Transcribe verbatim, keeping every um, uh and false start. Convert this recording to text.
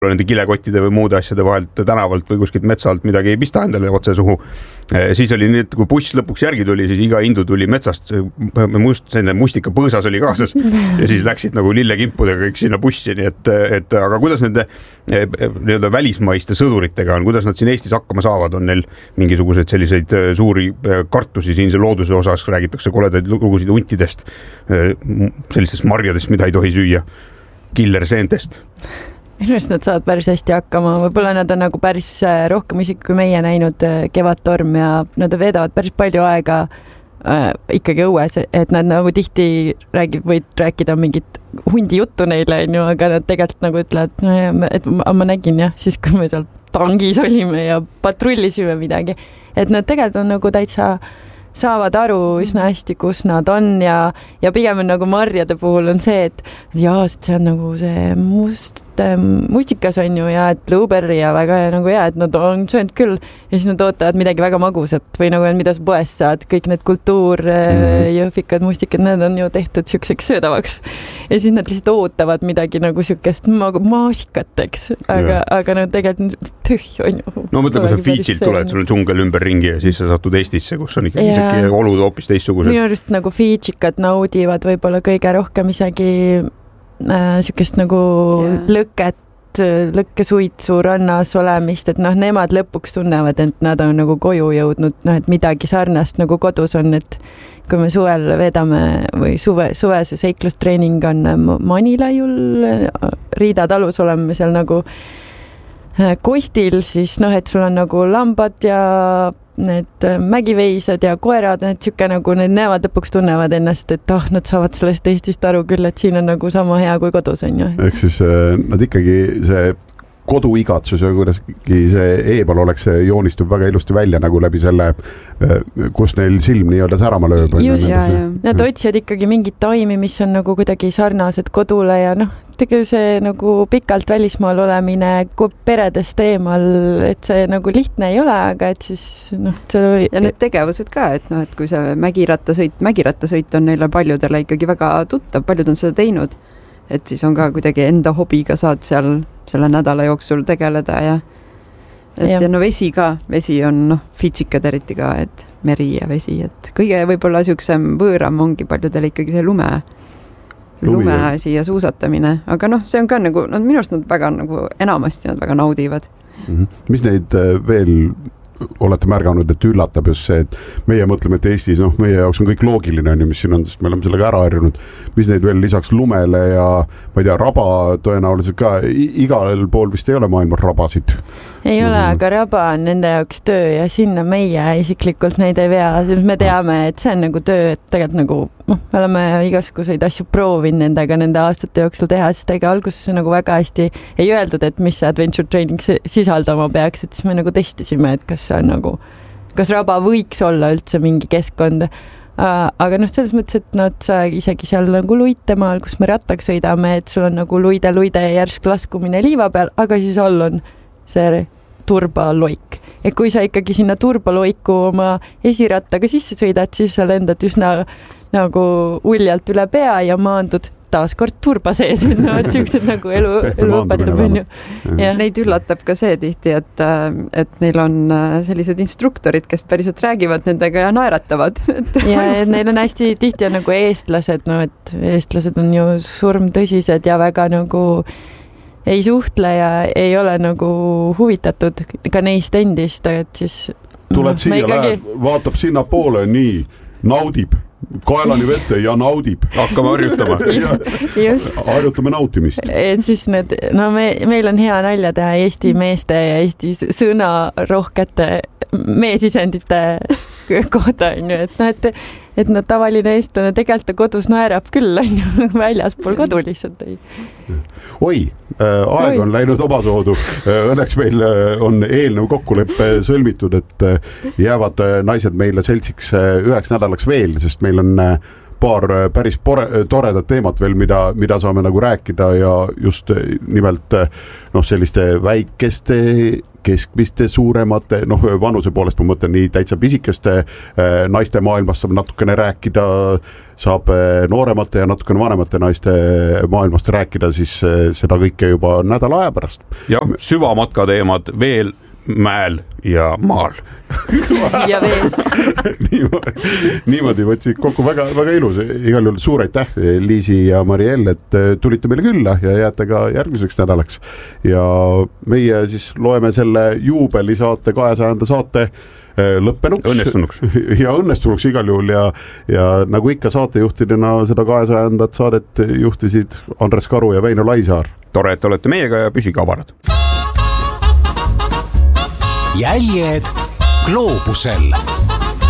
nende kilekottide või muude asjade vahelt tänavalt või kuskilt metsalt midagi ei pista endale otse suhu. Siis oli nii, et kui buss lõpuks järgi tuli, siis iga indu tuli metsast, must, selline mustika põõsas oli kaasas ja siis läksid nagu lillekimpudega kõik sinna bussi, nii et, et aga kuidas nende nii-öelda välismaiste sõduritega on, kuidas nad siin Eestis hakkama saavad, on neil mingisuguseid selliseid suuri kartusi siinse looduse osas, räägitakse koledaid lugusid huntidest, sellistest marjadest, mida ei tohi süüa, killerseentest. Minu arust nad saavad päris hästi hakkama, võib-olla nad on nagu päris rohkem isegi kui meie näinud Kevadtorm ja nad veedavad päris palju aega äh, ikkagi õues, et nad nagu tihti räägib, võid rääkida mingit hundi juttu neile, ju, aga nad tegelikult nagu ütlevad, no ja, et ma, ma nägin jah, siis kui me seal tangis olime ja patrullisime midagi, et nad tegelikult on nagu täitsa saavad aru üsna hästi, kus nad on ja, ja pigem on nagu marjade puhul on see, et jaa, see on nagu see must, mustikas on ju ja et blueberry ja väga nagu hea, et nad on söönud küll ja siis nad ootavad midagi väga magusat või nagu mida sa poest saad, kõik need kultuur mm. jõhvikad mustikad, need on ju tehtud siukseks söödavaks ja siis nad lihtsalt ootavad midagi nagu siukest maasikat, eks, aga, aga no tegelikult tüh on ju. No mõtle, kui sa Fidžilt tuled, sul on džungel ümber ringi ja siis sa satud Eestisse, kus on ikkagi isegi olud hoopis teistsugused. Minu arust nagu Fidžikad naudivad võib-olla kõige rohkem isegi äh, siukest nagu yeah. lõket, lõkkesuitsu rannas olemist, et noh, nemad lõpuks tunnevad, et nad on nagu koju jõudnud, noh, et midagi sarnast nagu kodus on, et kui me suvel veedame või suve, suvese seiklustreening on Manilaiul, Riida talus oleme seal nagu Kostil, siis noh, et sul on nagu lambad ja need mägiveisad ja koerad, need siuke nagu need nemad lõpuks tunnevad ennast, et oh, nad saavad sellest Eestist aru küll, et siin on nagu sama hea kui kodus on ju. Ehk siis nad ikkagi see koduigatsus ja kuidagi see eebal oleks, see joonistub väga ilusti välja nagu läbi selle, kus neil silm nii-öelda särama lööb. Just, ja, ja. Nad otsivad ikkagi mingit taimi, mis on nagu kuidagi sarnased kodule ja noh, tegelikult see nagu pikalt välismaal olemine peredest eemal, et see nagu lihtne ei ole, aga et siis noh, see... Ja need tegevused ka, et noh, et kui see mägirattasõit, mägirattasõit on neile paljudele ikkagi väga tuttav, paljud on seda teinud, et siis on ka kuidagi enda hobiga saad seal selle nädala jooksul tegeleda ja et ja, ja no vesi ka, vesi on noh, Fidžikad eriti ka, et meri ja vesi, et kõige võib-olla siuksem võõram ongi paljudele ikkagi see lume lumeasi ja suusatamine, aga noh, see on ka nagu, no minu arust nad väga nagu enamasti nad väga naudivad. Mm-hmm. Mis neid veel olete märganud, et üllatab just see, et meie mõtleme, et Eestis, noh, meie jaoks on kõik loogiline, mis siin on, sest me oleme sellega ära harjunud. Mis neid veel lisaks lumele ja ma ei tea, raba tõenäoliselt ka, igal pool vist ei ole maailmas rabasid. Ei ole, mm-hmm. aga raba on nende jaoks töö ja sinna meie isiklikult neid ei vea. Me teame, et see on nagu töö, et tegelikult nagu, noh, me oleme igasuguseid asju proovinud nendega nende aastate jooksul teha, sest ega alguses nagu väga hästi ei öeldud, et mis see adventure training sisaldama peaks, et siis me nagu testisime, et kas see on nagu, kas raba võiks olla üldse mingi keskkond. Aga noh, selles mõttes, et no, et sa isegi seal nagu luitemaal, kus me rattaks sõidame, et sul on nagu luide-luide järsk laskumine liiva peal, aga siis all on see turbaloik. Et kui sa ikkagi sinna turbaloiku oma esirattaga sisse sõidad, siis sa lendad üsna nagu uljalt üle pea ja maandud taas kord turba sees. No, et siuksed nagu elu, elu õpetab. Ja. Neid üllatab ka see tihti, et, et neil on sellised instruktorid, kes päriselt räägivad nendega ja naeratavad. Ja et neil on hästi tihti on nagu eestlased, no, et eestlased on ju surmtõsised ja väga nagu ei suhtle ja ei ole nagu huvitatud ka neist endist, et siis tuled no, siia, ikkagi... läheb, vaatab sinna poole, nii, naudib, kaelani vette ja naudib. Hakkame harjutama. Harjutame nautimist. Et siis need, no me, meil on hea nalja teha Eesti meeste ja Eesti sõnarohkete meesisendite kohta, on ju, et noh, et, et no tavaline eestlane tegelikult kodus naerab küll, on ju, väljaspool kodu lihtsalt ei. Oi, aeg on läinud omasoodu. Õnneks meil on eelnõu kokkuleppe sõlmitud, et jäävad naised meile seltsiks üheks nädalaks veel, sest meil on paar päris pore, toredat teemat veel, mida, mida saame nagu rääkida ja just nimelt noh, selliste väikeste keskmiste, suuremate, noh, vanuse poolest ma mõtlen nii täitsa pisikeste naiste maailmast saab natukene rääkida, saab nooremate ja natukene vanemate naiste maailmast rääkida, siis seda kõike juba nädala aja pärast. jah, süvamatka teemad veel mäel ja maal. ja vees. niimoodi, niimoodi võtsid kokku, väga, väga ilus, igal juhul suur aitäh, Liisi ja Mariell, et tulite meile külla ja jääte ka järgmiseks nädalaks. Ja meie siis loeme selle juubelisaate, kahesajanda saate lõppenuks. Õnnestunuks. ja õnnestunuks igal juhul ja, ja nagu ikka saatejuhtidena seda kahesajandat saadet juhtisid Andres Karu ja Väino Laisaar. Tore, et olete meiega ja püsige avarad. Jäljed gloobusel.